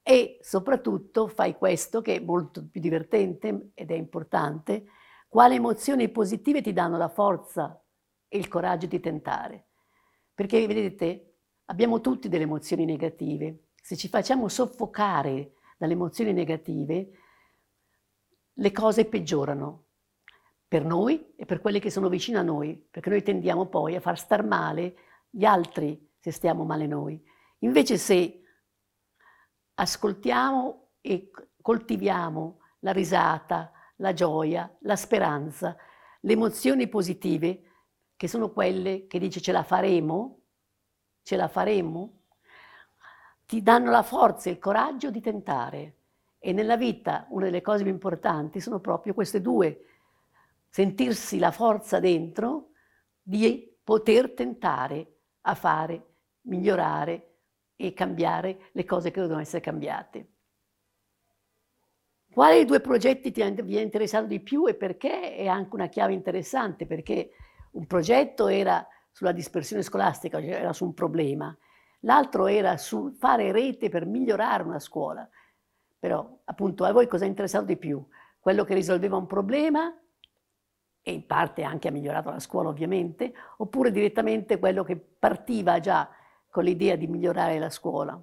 e soprattutto fai questo che è molto più divertente ed è importante: quali emozioni positive ti danno la forza e il coraggio di tentare. Perché vedete, abbiamo tutti delle emozioni negative. Se ci facciamo soffocare dalle emozioni negative, le cose peggiorano per noi e per quelli che sono vicino a noi, perché noi tendiamo poi a far star male gli altri se stiamo male noi. Invece se ascoltiamo e coltiviamo la risata, la gioia, la speranza, le emozioni positive, che sono quelle che dici ce la faremo, ti danno la forza e il coraggio di tentare. E nella vita una delle cose più importanti sono proprio queste due: sentirsi la forza dentro di poter tentare a fare, migliorare e cambiare le cose che devono essere cambiate. Quale dei due progetti vi è interessato di più e perché? È anche una chiave interessante, perché un progetto era sulla dispersione scolastica, cioè era su un problema, l'altro era sul fare rete per migliorare una scuola. Però, appunto, a voi cosa è interessato di più? Quello che risolveva un problema e in parte anche ha migliorato la scuola ovviamente, oppure direttamente quello che partiva già con l'idea di migliorare la scuola?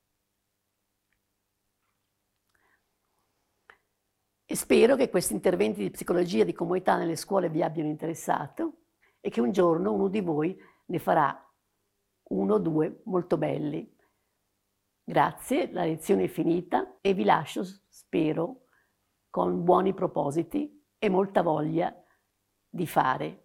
E spero che questi interventi di psicologia di comunità nelle scuole vi abbiano interessato e che un giorno uno di voi ne farà uno o due molto belli. Grazie, la lezione è finita e vi lascio, spero, con buoni propositi e molta voglia di fare.